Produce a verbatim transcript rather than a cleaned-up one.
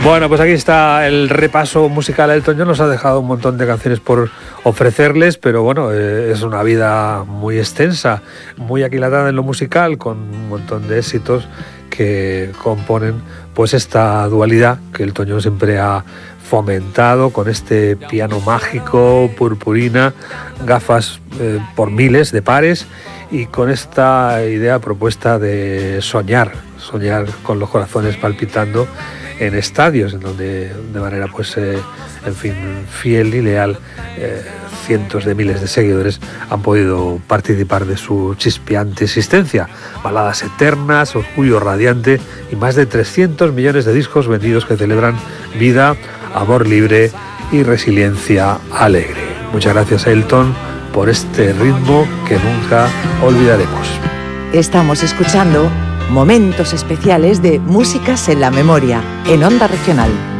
Bueno, pues aquí está el repaso musical. Elton John nos ha dejado un montón de canciones por ofrecerles, pero bueno, eh, es una vida muy extensa, muy aquilatada en lo musical, con un montón de éxitos que componen pues esta dualidad que Elton John siempre ha fomentado, con este piano mágico, purpurina, gafas eh, por miles de pares, y con esta idea propuesta de soñar, soñar con los corazones palpitando en estadios, en donde de manera pues eh, en fin, fiel y leal, eh, cientos de miles de seguidores han podido participar de su chispeante existencia. Baladas eternas, orgullo radiante y más de trescientos millones de discos vendidos que celebran vida, amor libre y resiliencia alegre. Muchas gracias, Elton, por este ritmo que nunca olvidaremos. Estamos escuchando momentos especiales de Músicas en la Memoria, en Onda Regional.